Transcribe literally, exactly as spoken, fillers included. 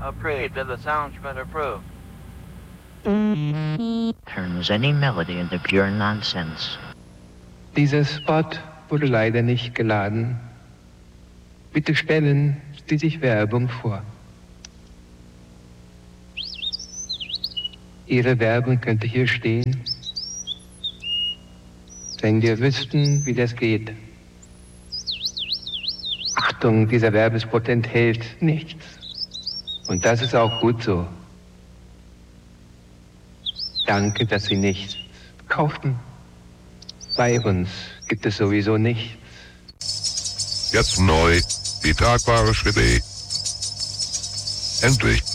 Approved. Did the sound transmit approved? Turns any melody into pure nonsense. Dieser Spot wurde leider nicht geladen. Bitte stellen Sie sich Werbung vor. Ihre Werbung könnte hier stehen, wenn wir wüssten, wie das geht. Achtung, dieser Werbespot enthält nichts. Und das ist auch gut so. Danke, dass Sie nichts kaufen. Bei uns gibt es sowieso nichts. Jetzt neu, die tragbare Schritte. Endlich